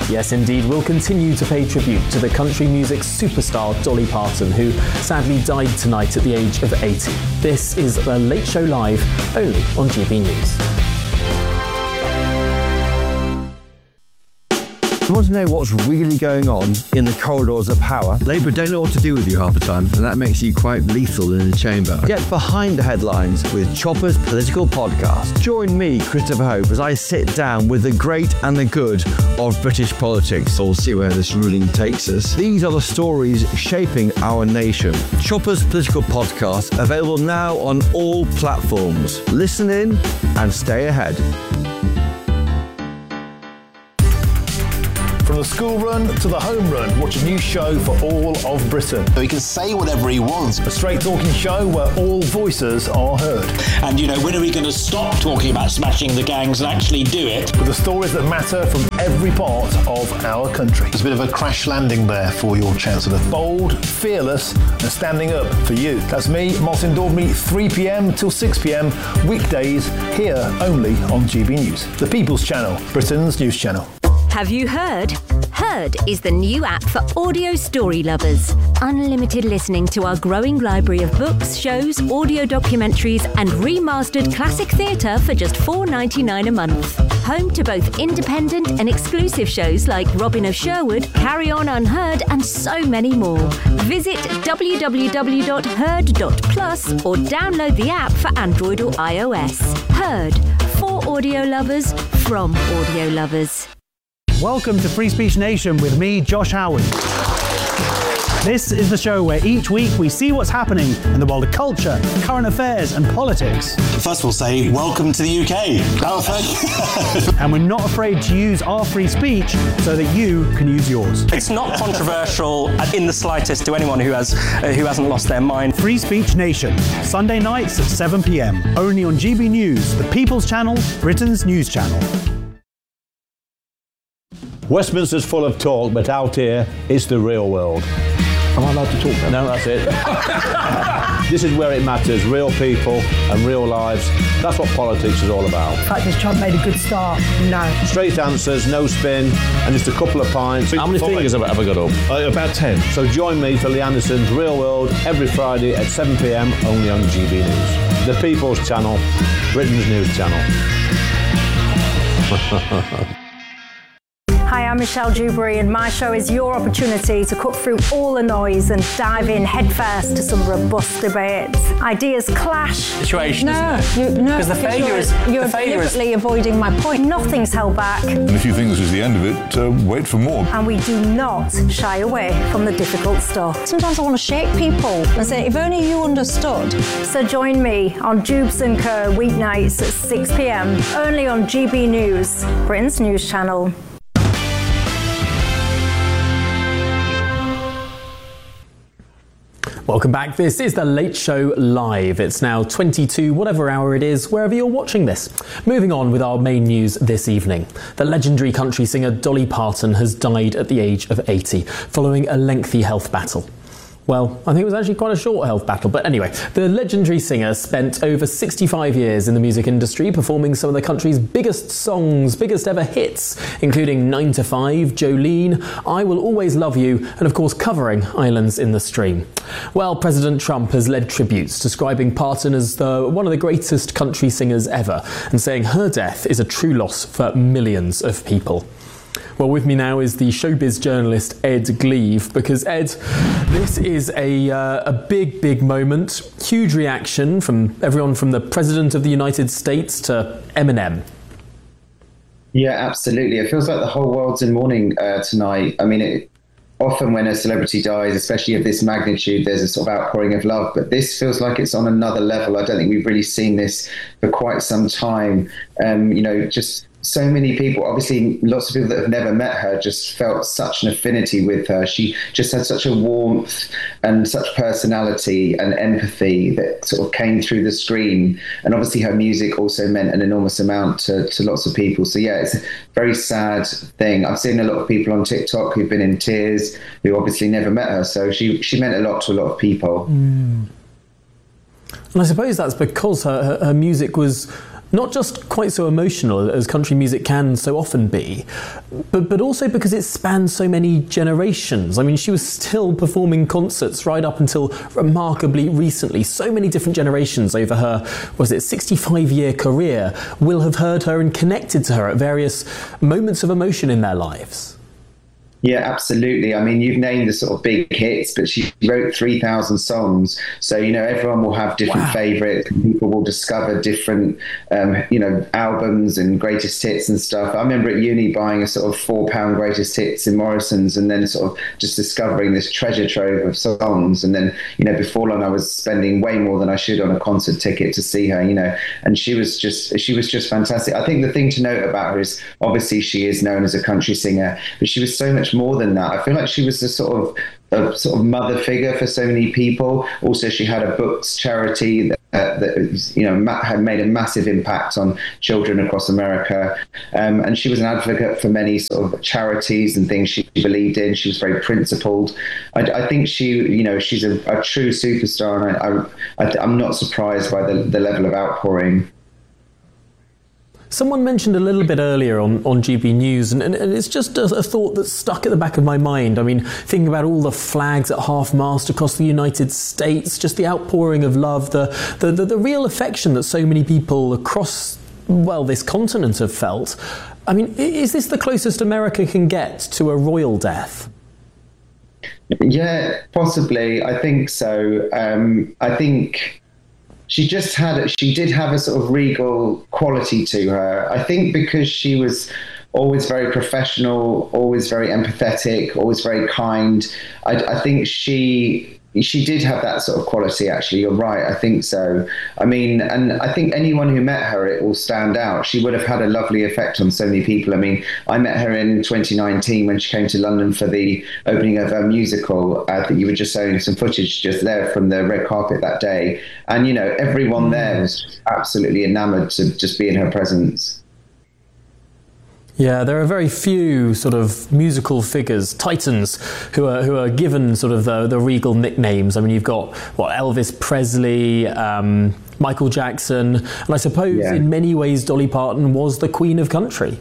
Yes, indeed, we'll continue to pay tribute to the country music superstar Dolly Parton, who sadly died tonight at the age of 80. This is The Late Show Live, only on GB News. You want to know what's really going on in the corridors of power? Labour don't know what to do with you half the time, and that makes you quite lethal in the chamber. Get behind the headlines with Chopper's Political Podcast. Join me, Christopher Hope, as I sit down with the great and the good of British politics. We'll see where this ruling takes us. These are the stories shaping our nation. Chopper's Political Podcast, available now on all platforms. Listen in and stay ahead. From the school run to the home run, watch a new show for all of Britain. So he can say whatever he wants. A straight talking show where all voices are heard. And, when are we going to stop talking about smashing the gangs and actually do it? With the stories that matter from every part of our country. There's a bit of a crash landing there for your Chancellor. Bold, fearless and standing up for you. That's me, Martin Daubney, 3pm till 6pm, weekdays, here only on GB News. The People's Channel, Britain's news channel. Have you heard? Heard is the new app for audio story lovers. Unlimited listening to our growing library of books, shows, audio documentaries and remastered classic theatre for just $4.99 a month. Home to both independent and exclusive shows like Robin of Sherwood, Carry On Unheard and so many more. Visit www.heard.plus or download the app for Android or iOS. Heard, for audio lovers, from audio lovers. Welcome to Free Speech Nation with me, Josh Howard. This is the show where each week we see what's happening in the world of culture, current affairs and politics. First we'll say, welcome to the UK. And we're not afraid to use our free speech so that you can use yours. It's not controversial in the slightest to anyone who hasn't lost their mind. Free Speech Nation, Sunday nights at 7pm, only on GB News, the People's Channel, Britain's news channel. Westminster's full of talk, but out here, it's the real world. Am I allowed to talk now? No, that's it. This is where it matters, real people and real lives. That's what politics is all about. In fact, has Trump made a good start? No. Straight answers, no spin, and just a couple of pints. How many fingers have I got up? About 10. So join me for Lee Anderson's Real World every Friday at 7pm, only on GB News. The People's Channel, Britain's news channel. Hi, I'm Michelle Dewberry and my show is your opportunity to cut through all the noise and dive in headfirst to some robust debates. Ideas clash. Situation. Because the failure is... You're deliberately avoiding my point. Nothing's held back. And if you think this is the end of it, wait for more. And we do not shy away from the difficult stuff. Sometimes I want to shake people and say, if only you understood. So join me on Jubes and Co weeknights at 6pm, only on GB News, Britain's news channel. Welcome back. This is The Late Show Live. It's now 22, whatever hour it is, wherever you're watching this. Moving on with our main news this evening. The legendary country singer Dolly Parton has died at the age of 80, following a lengthy health battle. Well, I think it was actually quite a short health battle, but anyway, the legendary singer spent over 65 years in the music industry performing some of the country's biggest songs, biggest ever hits, including 9 to 5, Jolene, I Will Always Love You, and of course covering Islands in the Stream. Well, President Trump has led tributes, describing Parton as one of the greatest country singers ever, and saying her death is a true loss for millions of people. Well, with me now is the showbiz journalist Ed Gleave, because Ed, this is a big moment, huge reaction from everyone from the President of the United States to Eminem. Yeah, absolutely. It feels like the whole world's in mourning tonight. I mean, often when a celebrity dies, especially of this magnitude, there's a sort of outpouring of love, but this feels like it's on another level. I don't think we've really seen this for quite some time. Just so many people, obviously lots of people that have never met her, just felt such an affinity with her. She just had such a warmth and such personality and empathy that sort of came through the screen. And obviously her music also meant an enormous amount to lots of people. So yeah, it's a very sad thing. I've seen a lot of people on TikTok who've been in tears, who obviously never met her. So she meant a lot to a lot of people. And I suppose that's because her music was Not just quite so emotional as country music can so often be, but also because it spans so many generations. I mean, she was still performing concerts right up until remarkably recently. So many different generations over her, 65-year career will have heard her and connected to her at various moments of emotion in their lives. Yeah, absolutely. I mean, you've named the sort of big hits, but she wrote 3,000 songs. So, everyone will have different favourites. People will discover different, albums and greatest hits and stuff. I remember at uni buying a sort of £4 greatest hits in Morrison's and then sort of just discovering this treasure trove of songs. And then, before long, I was spending way more than I should on a concert ticket to see her, and she was just fantastic. I think the thing to note about her is obviously she is known as a country singer, but she was so much more than that. I feel like she was a sort of mother figure for so many people. Also, she had a books charity that had made a massive impact on children across America, and she was an advocate for many sort of charities and things she believed in. She was very principled. I think she's a true superstar, and I'm not surprised by the level of outpouring. Someone mentioned a little bit earlier on GB News, and it's just a thought that's stuck at the back of my mind. I mean, thinking about all the flags at half-mast across the United States, just the outpouring of love, the real affection that so many people across, this continent have felt. I mean, is this the closest America can get to a royal death? Yeah, possibly. I think so. I think she did have a sort of regal quality to her. I think because she was always very professional, always very empathetic, always very kind. I think she did have that sort of quality, actually. You're right. I think so. I mean, and I think anyone who met her, it will stand out. She would have had a lovely effect on so many people. I mean, I met her in 2019 when she came to London for the opening of her musical. I think you were just showing some footage just there from the red carpet that day. And, everyone there was absolutely enamored to just be in her presence. Yeah, there are very few sort of musical figures, titans, who are given sort of the regal nicknames. I mean, you've got Elvis Presley, Michael Jackson, and I suppose in many ways Dolly Parton was the Queen of Country.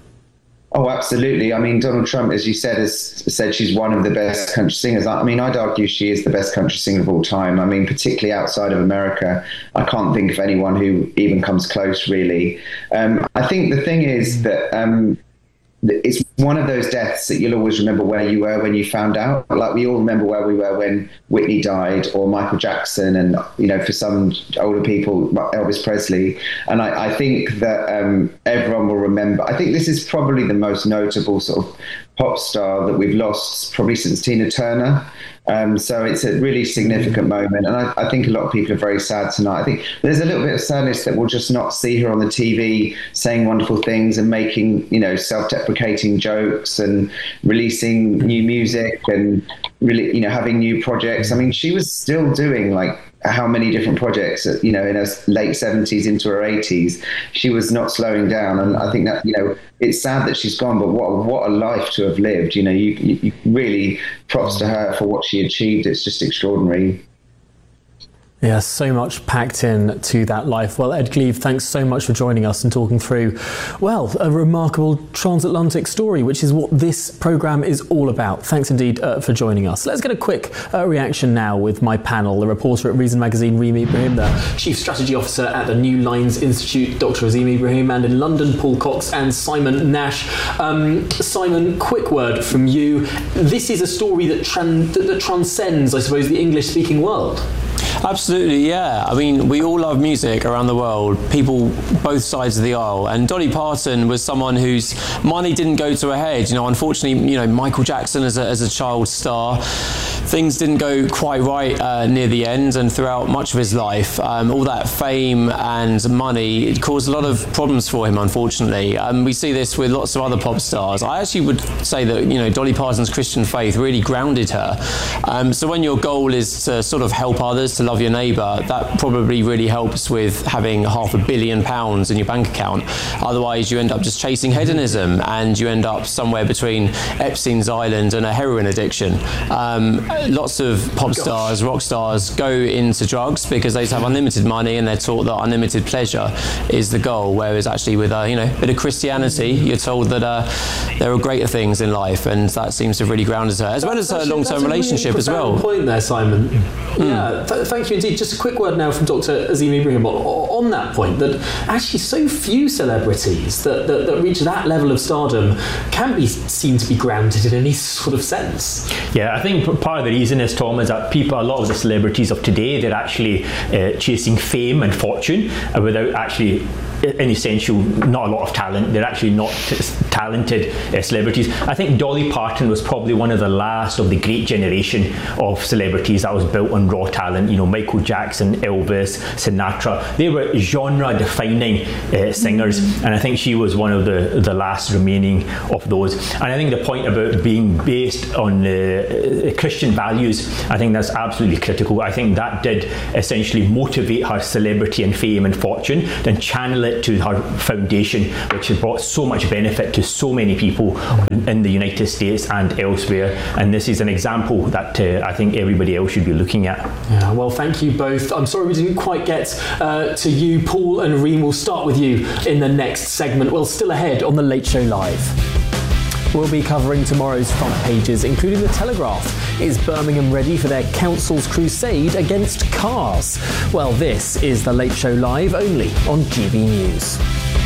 Oh, absolutely. I mean, Donald Trump, as you said, has said she's one of the best country singers. I mean, I'd argue she is the best country singer of all time. I mean, particularly outside of America, I can't think of anyone who even comes close, really. I think the thing is that it's one of those deaths that you'll always remember where you were when you found out. Like we all remember where we were when Whitney died, or Michael Jackson, and for some older people, Elvis Presley. And I think that everyone will remember. I think this is probably the most notable sort of pop star that we've lost probably since Tina Turner. So it's a really significant moment, and I think a lot of people are very sad tonight. I think there's a little bit of sadness that we'll just not see her on the TV saying wonderful things and making, self-deprecating jokes and releasing new music and really, having new projects. I mean, she was still doing how many different projects, in her late 70s into her 80s. She was not slowing down. And I think that, it's sad that she's gone, but what a life to have lived. You really props to her for what she achieved. It's just extraordinary. Yeah, so much packed in to that life. Well, Ed Gleave, thanks so much for joining us and talking through, a remarkable transatlantic story, which is what this programme is all about. Thanks indeed for joining us. Let's get a quick reaction now with my panel, the reporter at Reason Magazine, Reem Ibrahim, the Chief Strategy Officer at the New Lines Institute, Dr. Azeem Ibrahim, and in London, Paul Cox and Simon Nash. Simon, quick word from you. This is a story that transcends, I suppose, the English-speaking world. Absolutely, yeah. I mean, we all love music around the world, people both sides of the aisle. And Dolly Parton was someone whose money didn't go to her head. Unfortunately, Michael Jackson as a child star, things didn't go quite right near the end and throughout much of his life. All that fame and money, it caused a lot of problems for him, unfortunately. We see this with lots of other pop stars. I actually would say that, Dolly Parton's Christian faith really grounded her. So when your goal is to sort of help others, to love love your neighbour, that probably really helps with having £500 million in your bank account. Otherwise, you end up just chasing hedonism, and you end up somewhere between Epstein's Island and a heroin addiction. Lots of pop stars, rock stars go into drugs because they just have unlimited money, and they're taught that unlimited pleasure is the goal. Whereas actually, with a bit of Christianity, you're told that there are greater things in life, and that seems to have really grounded her, as well as her long-term relationship as well. Point there, Simon. Yeah, thank you indeed. Just a quick word now from Dr. Azim Ibrahim on that point, that actually so few celebrities that reach that level of stardom can be seen to be grounded in any sort of sense. Yeah, I think part of the reason is, Tom, is that a lot of the celebrities of today, they're actually chasing fame and fortune without actually, in essential, not a lot of talent. They're actually not talented celebrities. I think Dolly Parton was probably one of the last of the great generation of celebrities that was built on raw talent. Michael Jackson, Elvis, Sinatra. They were genre-defining singers, and I think she was one of the last remaining of those. And I think the point about being based on Christian values, I think that's absolutely critical. I think that did essentially motivate her celebrity and fame and fortune, then channel it to her foundation, which has brought so much benefit to so many people in the United States and elsewhere. And this is an example that I think everybody else should be looking at. Yeah, well, thank you both. I'm sorry we didn't quite get to you, Paul and Reem. We'll start with you in the next segment. Well, still ahead on The Late Show Live. We'll be covering tomorrow's front pages, including The Telegraph. Is Birmingham ready for their council's crusade against cars? Well, this is The Late Show Live, only on GB News.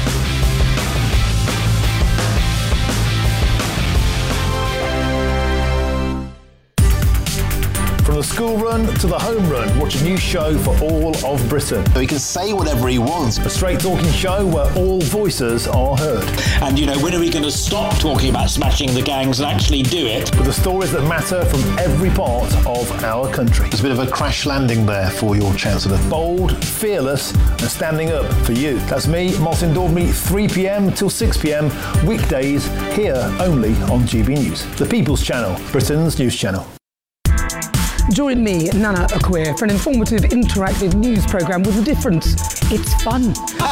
From the school run to the home run, watch a new show for all of Britain. So he can say whatever he wants. A straight talking show where all voices are heard. And, when are we going to stop talking about smashing the gangs and actually do it? With the stories that matter from every part of our country. There's a bit of a crash landing there for your Chancellor. Bold, fearless and standing up for you. That's me, Martin Daubney, 3 p.m. till 6 p.m. weekdays, here only on GB News. The People's Channel, Britain's news channel. Join me, Nana Akweer, for an informative, interactive news programme with a difference. It's fun.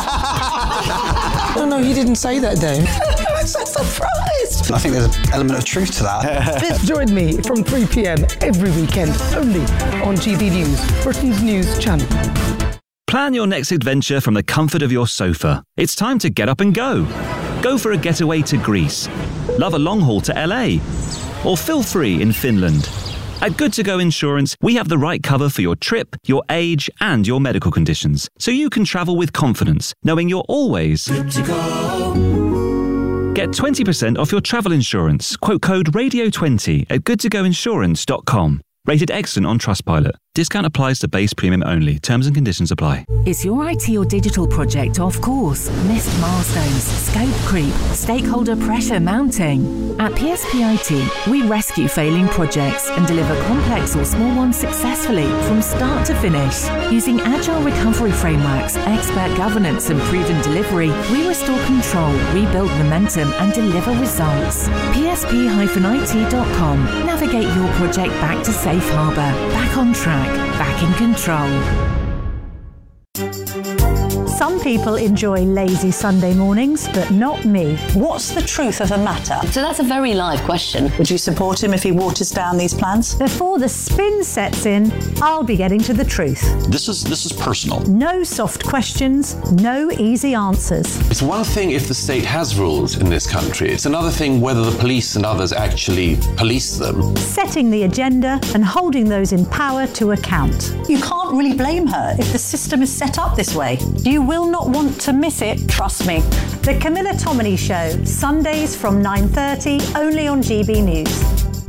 No, you didn't say that, Dave. I'm so surprised. I think there's an element of truth to that. Join me from 3 p.m. every weekend, only on GB News, Britain's news channel. Plan your next adventure from the comfort of your sofa. It's time to get up and go. Go for a getaway to Greece. Love a long haul to LA. Or feel free in Finland. At Good To Go Insurance, we have the right cover for your trip, your age, and your medical conditions, so you can travel with confidence, knowing you're always good to go. Get 20% off your travel insurance. Quote code RADIO20 at goodtogoinsurance.com. Rated excellent on Trustpilot. Discount applies to base premium only. Terms and conditions apply. Is your IT or digital project off course? Missed milestones, scope creep, stakeholder pressure mounting? At PSP IT, we rescue failing projects and deliver complex or small ones successfully from start to finish. Using agile recovery frameworks, expert governance and proven delivery, we restore control, rebuild momentum and deliver results. PSP-IT.com. Navigate your project back to safe harbour, back on track, back in control. Some people enjoy lazy Sunday mornings, but not me. What's the truth of the matter? So that's a very live question. Would you support him if he waters down these plans? Before the spin sets in, I'll be getting to the truth. This is personal. No soft questions, no easy answers. It's one thing if the state has rules in this country. It's another thing whether the police and others actually police them. Setting the agenda and holding those in power to account. You can't really blame her if the system is set up this way. You will not want to miss it, trust me. The Camilla Tominey Show, Sundays from 9:30, only on GB News.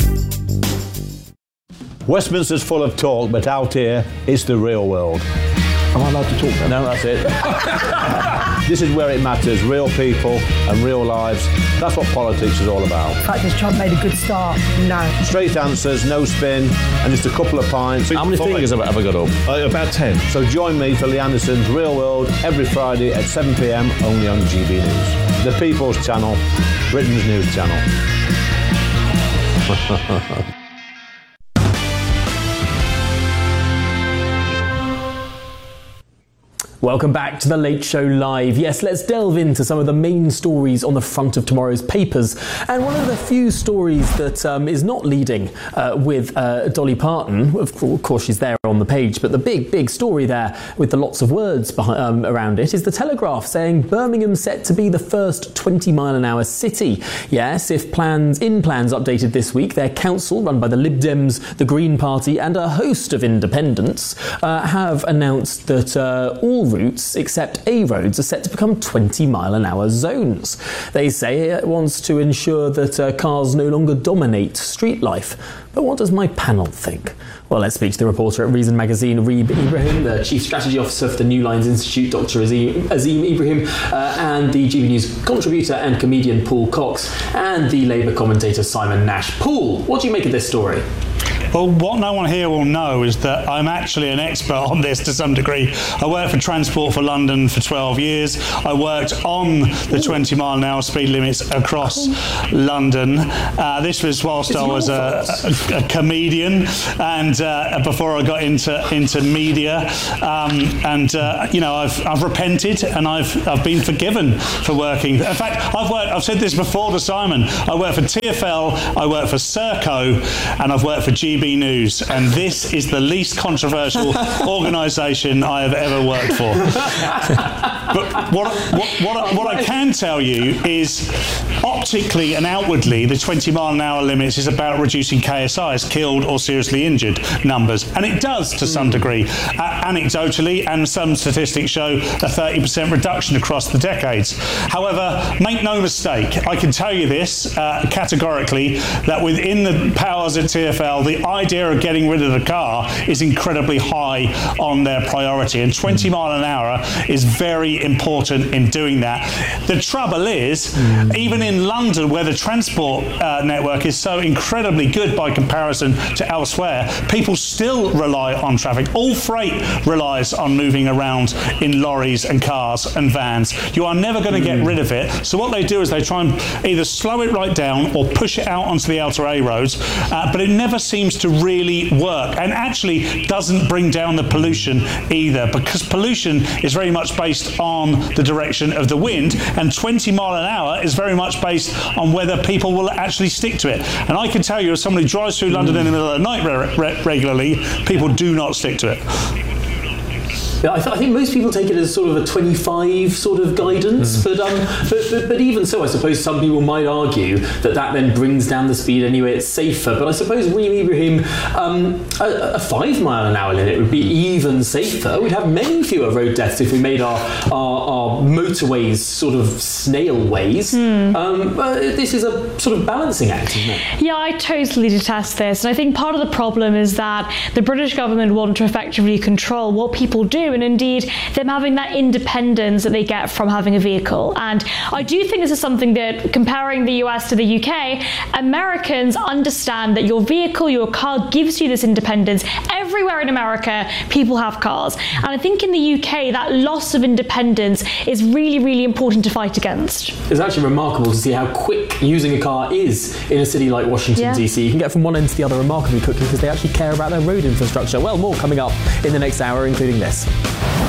Westminster's full of talk, but out here, it's the real world. Am I allowed to talk now? No, that's it. This is where it matters, real people and real lives. That's what politics is all about. The fact is Trump made a good start. No. Straight answers, no spin, and just a couple of pints. How many fingers have I got up? About 10. So join me for Lee Anderson's Real World every Friday at 7 p.m. only on GB News. The People's Channel, Britain's news channel. Welcome back to The Late Show Live. Yes, let's delve into some of the main stories on the front of tomorrow's papers. And one of the few stories that is not leading with Dolly Parton, of course she's there on the page, but the big story there with the lots of words around it is the Telegraph saying Birmingham set to be the first 20-mile-an-hour city. Yes, if plans updated this week, their council, run by the Lib Dems, the Green Party and a host of independents, have announced that all routes except A roads are set to become 20-mile-an-hour zones. They say it wants to ensure that cars no longer dominate street life. But what does my panel think? Well, let's speak to the reporter at Reason Magazine, Reeb Ibrahim, the Chief Strategy Officer for the New Lines Institute, Dr. Azim Ibrahim, and the GB News contributor and comedian Paul Cox, and the Labour commentator Simon Nash. Paul, what do you make of this story? Well, what no one here will know is that I'm actually an expert on this to some degree. I worked for Transport for London for 12 years. I worked on the 20-mile-an-hour speed limits across London. This was whilst I was a comedian and before I got into media. I've repented and I've been forgiven for working. In fact, I've said this before to Simon. I work for TfL, I work for Serco, and I've worked for GB News, and this is the least controversial organisation I have ever worked for. But what I can tell you is, optically and outwardly, the 20-mile-an-hour limits is about reducing KSIs, killed or seriously injured numbers, and it does to some degree. Anecdotally, and some statistics show a 30% reduction across the decades. However, make no mistake, I can tell you this categorically, that within the powers at TfL, the idea of getting rid of the car is incredibly high on their priority, and 20 mile an hour is very important in doing that. The trouble is, even in London, where the transport network is so incredibly good by comparison to elsewhere, people still rely on traffic. All freight relies on moving around in lorries and cars and vans. You are never going to get rid of it. So what they do is they try and either slow it right down or push it out onto the outer A roads, but it never seems to really work, and actually doesn't bring down the pollution either, because pollution is very much based on the direction of the wind, and 20 mile an hour is very much based on whether people will actually stick to it. And I can tell you, as somebody who drives through London in the middle of the night regularly, people do not stick to it. Yeah, I think most people take it as sort of a 25 sort of guidance, but even so, I suppose some people might argue that then brings down the speed anyway. It's safer. But I suppose Reeb Ibrahim, a 5 mile an hour limit would be even safer. We'd have many fewer road deaths if we made our motorways sort of snail ways. This is a sort of balancing act, isn't it? Yeah, I totally detest this, and I think part of the problem is that the British government want to effectively control what people do, and indeed them having that independence that they get from having a vehicle. And I do think this is something that, comparing the US to the UK, Americans understand that your vehicle, your car, gives you this independence. Everywhere in America, people have cars. And I think in the UK, that loss of independence is really, really important to fight against. It's actually remarkable to see how quick using a car is in a city like Washington, DC. You can get from one end to the other remarkably quickly because they actually care about their road infrastructure. Well, more coming up in the next hour, including this.